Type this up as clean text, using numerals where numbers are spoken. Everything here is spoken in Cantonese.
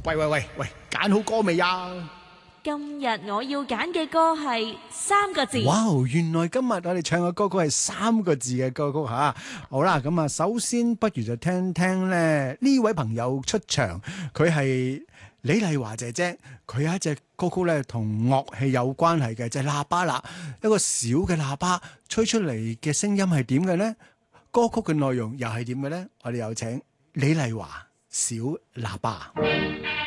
喂，揀好歌未啊？ 今日我要揀嘅歌係三個字。 哇！原來今日我哋唱嘅歌曲係三個字嘅歌曲吓。好啦，咁啊，首先不如就聽聽咧呢位朋友出場，佢係李麗華姐姐，佢有一隻歌曲咧同樂器有關係嘅，就係喇叭啦，一個小嘅喇叭吹出嚟嘅聲音係點嘅呢？歌曲嘅內容又係點嘅呢？我哋有請李麗華小喇叭。